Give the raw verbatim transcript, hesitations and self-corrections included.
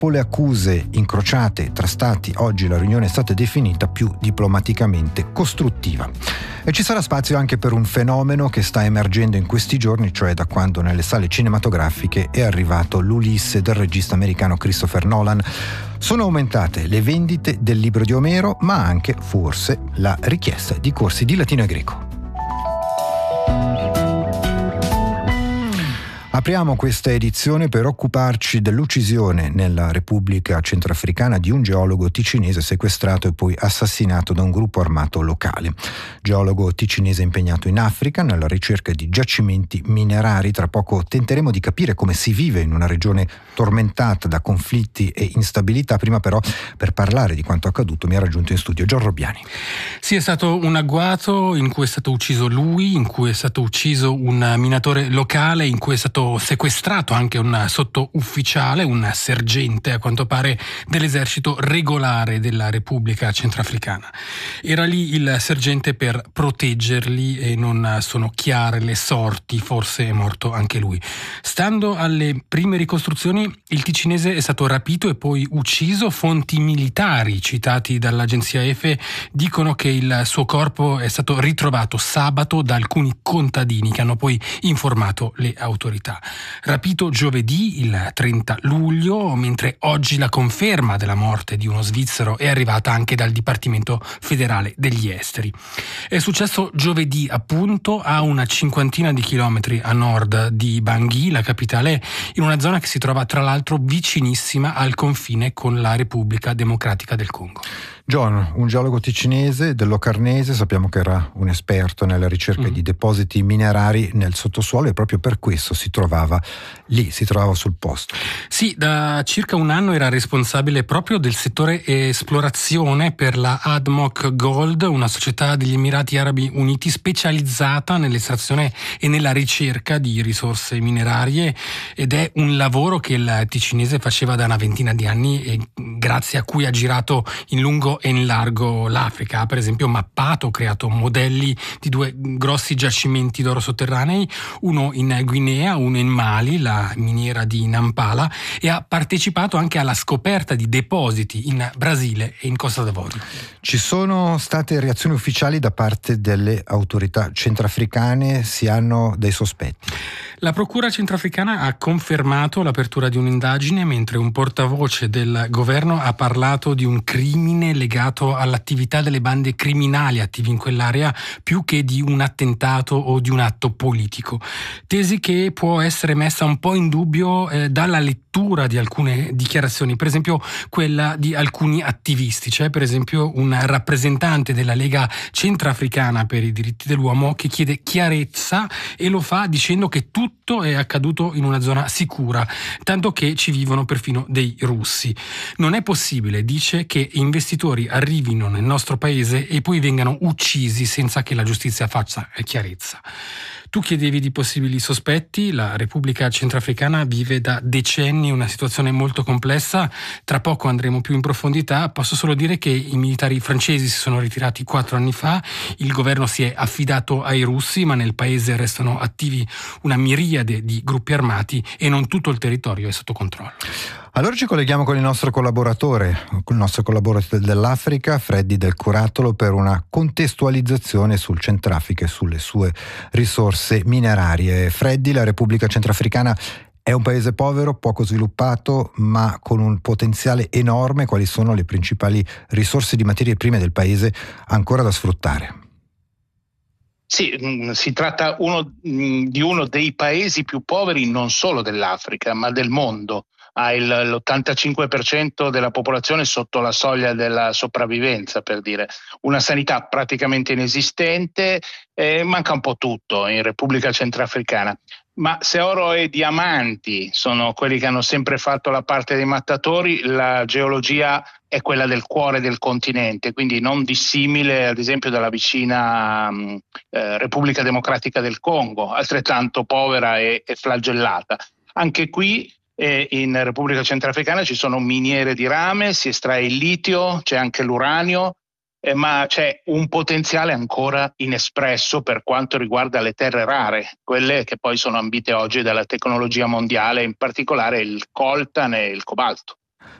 Dopo le accuse incrociate tra stati, oggi la riunione è stata definita più diplomaticamente costruttiva. E ci sarà spazio anche per un fenomeno che sta emergendo in questi giorni, cioè da quando nelle sale cinematografiche è arrivato l'Ulisse del regista americano Christopher Nolan. Sono aumentate le vendite del libro di Omero, ma anche, forse, la richiesta di corsi di latino e greco. Apriamo questa edizione per occuparci dell'uccisione nella Repubblica Centrafricana di un geologo ticinese sequestrato e poi assassinato da un gruppo armato locale. Geologo ticinese impegnato in Africa nella ricerca di giacimenti minerari. Tra poco tenteremo di capire come si vive in una regione tormentata da conflitti e instabilità. Prima però, per parlare di quanto accaduto, mi ha raggiunto in studio Gian Robbiani. Sì, è stato un agguato in cui è stato ucciso lui, in cui è stato ucciso un minatore locale, in cui è stato sequestrato anche un sottufficiale, un sergente a quanto pare dell'esercito regolare della Repubblica Centrafricana. Era lì il sergente per proteggerli e non sono chiare le sorti, forse è morto anche lui. Stando alle prime ricostruzioni, il ticinese è stato rapito e poi ucciso. Fonti militari citati dall'agenzia E F E dicono che il suo corpo è stato ritrovato sabato da alcuni contadini che hanno poi informato le autorità. Rapito giovedì, il trenta luglio, mentre oggi la conferma della morte di uno svizzero è arrivata anche dal Dipartimento Federale degli Esteri. È successo giovedì, appunto, a una cinquantina di chilometri a nord di Bangui, la capitale, in una zona che si trova tra l'altro vicinissima al confine con la Repubblica Democratica del Congo. John, un geologo ticinese dell'Ocarnese, sappiamo che era un esperto nella ricerca mm. di depositi minerari nel sottosuolo e proprio per questo si trovava lì, si trovava sul posto. Sì, da circa un anno era responsabile proprio del settore esplorazione per la ADMOC Gold, una società degli Emirati Arabi Uniti specializzata nell'estrazione e nella ricerca di risorse minerarie, ed è un lavoro che il ticinese faceva da una ventina di anni e grazie a cui ha girato in lungo e in largo l'Africa. Ha per esempio mappato, creato modelli di due grossi giacimenti d'oro sotterranei, uno in Guinea, uno in Mali, la miniera di Nampala, e ha partecipato anche alla scoperta di depositi in Brasile e in Costa d'Avorio. Ci sono state reazioni ufficiali da parte delle autorità centrafricane? Si hanno dei sospetti? La Procura centrafricana ha confermato l'apertura di un'indagine, mentre un portavoce del governo ha parlato di un crimine legato all'attività delle bande criminali attivi in quell'area più che di un attentato o di un atto politico. Tesi che può essere messa un po' in dubbio eh, dalla lettura di alcune dichiarazioni, per esempio quella di alcuni attivisti. C'è per esempio un rappresentante della Lega Centrafricana per i diritti dell'uomo che chiede chiarezza e lo fa dicendo che tutto è accaduto in una zona sicura, tanto che ci vivono perfino dei russi. Non è possibile, dice, che investitori arrivino nel nostro paese e poi vengano uccisi senza che la giustizia faccia chiarezza. Tu chiedevi di possibili sospetti. La Repubblica Centrafricana vive da decenni una situazione molto complessa. Tra poco andremo più in profondità. Posso solo dire che i militari francesi si sono ritirati quattro anni fa, il governo si è affidato ai russi, ma nel paese restano attivi una miriade di gruppi armati e non tutto il territorio è sotto controllo. Allora ci colleghiamo con il nostro collaboratore, con il nostro collaboratore dell'Africa, Freddy Del Curatolo, per una contestualizzazione sul Centrafrica e sulle sue risorse minerarie. Freddy, la Repubblica Centrafricana è un paese povero, poco sviluppato, ma con un potenziale enorme. Quali sono le principali risorse di materie prime del paese ancora da sfruttare? Sì, si tratta uno, di uno dei paesi più poveri non solo dell'Africa, ma del mondo. Ha il, l'ottantacinque per cento della popolazione sotto la soglia della sopravvivenza, per dire. Una sanità praticamente inesistente, eh, manca un po' tutto in Repubblica Centrafricana. Ma se oro e diamanti sono quelli che hanno sempre fatto la parte dei mattatori, la geologia è quella del cuore del continente, quindi non dissimile ad esempio dalla vicina eh, Repubblica Democratica del Congo, altrettanto povera e, e flagellata. Anche qui eh, in Repubblica Centrafricana ci sono miniere di rame, si estrae il litio, c'è anche l'uranio, Eh, ma c'è un potenziale ancora inespresso per quanto riguarda le terre rare, quelle che poi sono ambite oggi dalla tecnologia mondiale, in particolare il coltan e il cobalto.